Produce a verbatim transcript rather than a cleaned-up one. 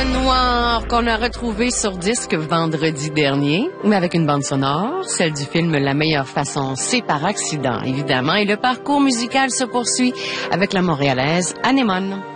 Noir qu'on a retrouvé sur disque vendredi dernier, mais avec une bande sonore, celle du film La meilleure façon, c'est par accident, évidemment, et le parcours musical se poursuit avec la montréalaise Anémone.